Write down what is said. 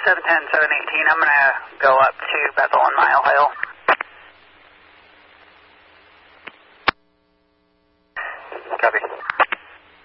710, 718, I'm going to go up to Bethel and Mile Hill. Copy.